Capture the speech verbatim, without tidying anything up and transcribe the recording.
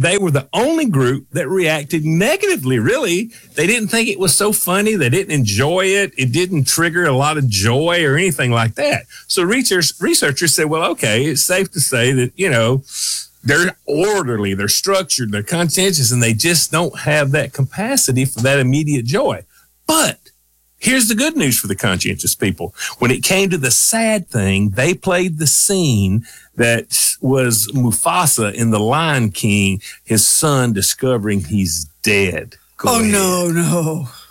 they were the only group that reacted negatively, really. They didn't think it was so funny. They didn't enjoy it. It didn't trigger a lot of joy or anything like that. So research, researchers said, well, okay, it's safe to say that, you know, they're orderly, they're structured, they're conscientious, and they just don't have that capacity for that immediate joy. But here's the good news for the conscientious people. When it came to the sad thing, they played the scene that was Mufasa in The Lion King, his son discovering he's dead. Go oh, ahead. no, no.